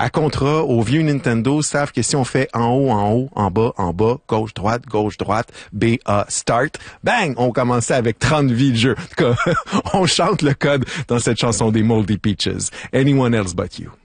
à contrat, au vieux Nintendo, savent que si on fait en haut, en bas, gauche, droite, B, A, start, bang, on commençait avec 30 vies de jeu. En tout cas, on chante le code dans cette chanson des Moldy Peaches. Anyone else but you.